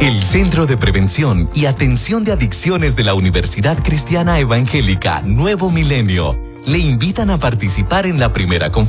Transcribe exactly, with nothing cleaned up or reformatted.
El Centro de Prevención y Atención de Adicciones de la Universidad Cristiana Evangélica Nuevo Milenio le invitan a participar en la primera conferencia